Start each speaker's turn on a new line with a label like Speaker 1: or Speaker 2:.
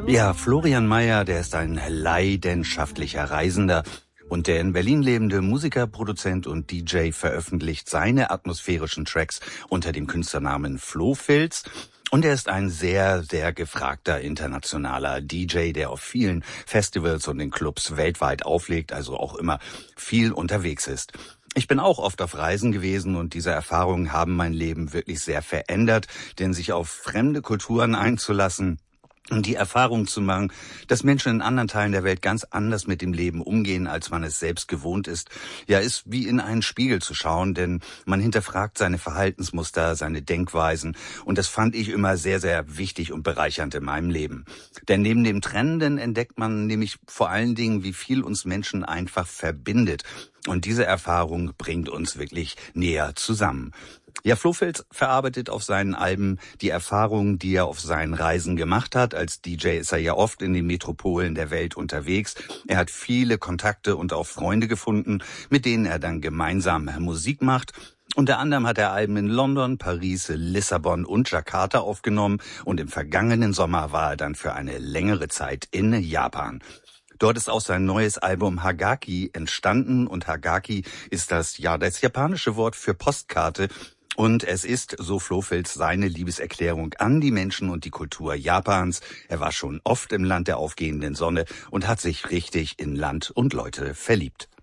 Speaker 1: Ja, Florian Mayer, der ist ein leidenschaftlicher Reisender. Und der in Berlin lebende Musiker, Produzent und DJ veröffentlicht seine atmosphärischen Tracks unter dem Künstlernamen Flohfilz. Und er ist ein sehr, sehr gefragter internationaler DJ, der auf vielen Festivals und in Clubs weltweit auflegt, also auch immer viel unterwegs ist. Ich bin auch oft auf Reisen gewesen und diese Erfahrungen haben mein Leben wirklich sehr verändert, denn sich auf fremde Kulturen einzulassen und die Erfahrung zu machen, dass Menschen in anderen Teilen der Welt ganz anders mit dem Leben umgehen, als man es selbst gewohnt ist, ja, ist wie in einen Spiegel zu schauen, denn man hinterfragt seine Verhaltensmuster, seine Denkweisen und das fand ich immer sehr, sehr wichtig und bereichernd in meinem Leben. Denn neben dem Trennenden entdeckt man nämlich vor allen Dingen, wie viel uns Menschen einfach verbindet. Und diese Erfahrung bringt uns wirklich näher zusammen. Ja, Flohfilz verarbeitet auf seinen Alben die Erfahrungen, die er auf seinen Reisen gemacht hat. Als DJ ist er ja oft in den Metropolen der Welt unterwegs. Er hat viele Kontakte und auch Freunde gefunden, mit denen er dann gemeinsam Musik macht. Unter anderem hat er Alben in London, Paris, Lissabon und Jakarta aufgenommen und im vergangenen Sommer war er dann für eine längere Zeit in Japan. Dort ist auch sein neues Album Hagaki entstanden und Hagaki ist das japanische Wort für Postkarte. Und es ist, so Flohfilz, seine Liebeserklärung an die Menschen und die Kultur Japans. Er war schon oft im Land der aufgehenden Sonne und hat sich richtig in Land und Leute verliebt.